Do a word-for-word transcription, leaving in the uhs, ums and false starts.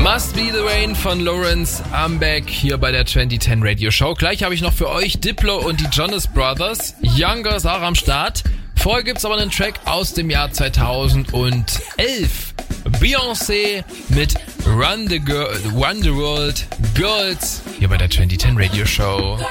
Must Be The Rain von Lawrence Ambeck hier bei der zwanzig zehn Radio Show. Gleich habe ich noch für euch Diplo und die Jonas Brothers. Younger ist auch am Start. Vorher gibt's aber einen Track aus dem Jahr zweitausendelf. Beyoncé mit Run the, Girl, Run the World Girls hier bei der zwanzig zehn Radio Show.